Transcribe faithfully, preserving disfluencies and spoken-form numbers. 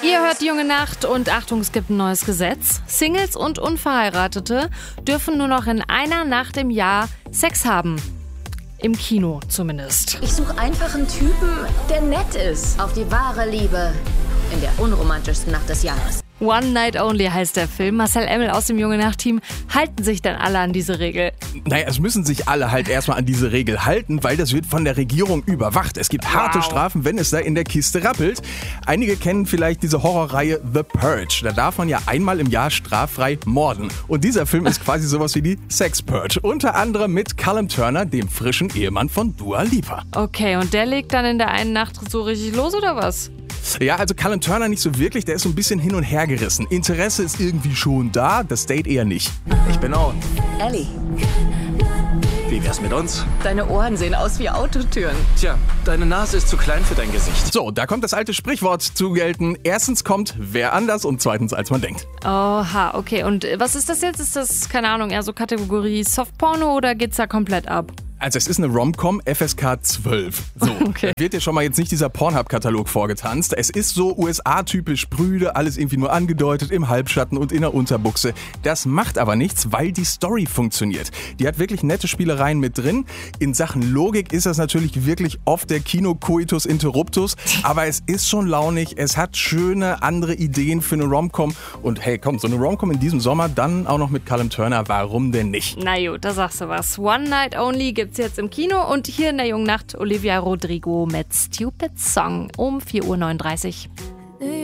Ihr hört die Junge Nacht und Achtung, es gibt ein neues Gesetz. Singles und Unverheiratete dürfen nur noch in einer Nacht im Jahr Sex haben. Im Kino zumindest. Ich suche einfach einen Typen, der nett ist. Auf die wahre Liebe in der unromantischsten Nacht des Jahres. One Night Only heißt der Film. Marcel Emmel aus dem Junge Nacht-Team. Halten sich denn alle an diese Regel? Naja, es müssen sich alle halt erstmal an diese Regel halten, weil das wird von der Regierung überwacht. Es gibt harte Wow. Strafen, wenn es da in der Kiste rappelt. Einige kennen vielleicht diese Horrorreihe The Purge. Da darf man ja einmal im Jahr straffrei morden. Und dieser Film ist quasi sowas wie die Sex Purge. Unter anderem mit Callum Turner, dem frischen Ehemann von Dua Lipa. Okay, und der legt dann in der einen Nacht so richtig los, oder was? Ja, also Callum Turner nicht so wirklich, der ist so ein bisschen hin und her gerissen. Interesse ist irgendwie schon da, das Date eher nicht. Ich bin Owen. Ellie, Wie wär's mit uns? deine Ohren sehen aus wie Autotüren. Tja, deine Nase ist zu klein für dein Gesicht. So, da kommt das alte Sprichwort zu gelten. Erstens kommt wer anders und zweitens als man denkt. Oha, okay. Und was ist das jetzt? Ist das, keine Ahnung, eher so Kategorie Softporno oder geht's da komplett ab? Also es ist eine Rom-Com F S K zwölf. So, Okay. da wird dir schon mal jetzt nicht dieser Pornhub-Katalog vorgetanzt. Es ist so U S A-typisch prüde, alles irgendwie nur angedeutet, im Halbschatten und in der Unterbuchse. Das macht aber nichts, weil die Story funktioniert. Die hat wirklich nette Spielereien mit drin. In Sachen Logik ist das natürlich wirklich oft der Kino-Coitus Interruptus, aber es ist schon launig, es hat schöne andere Ideen für eine Rom-Com. Und hey, komm, so eine Rom-Com in diesem Sommer, dann auch noch mit Callum Turner, warum denn nicht? Na gut, da sagst du was. One Night Only gibt's jetzt im Kino und hier in der Jungen Nacht Olivia Rodrigo mit Stupid Song um vier Uhr neununddreißig.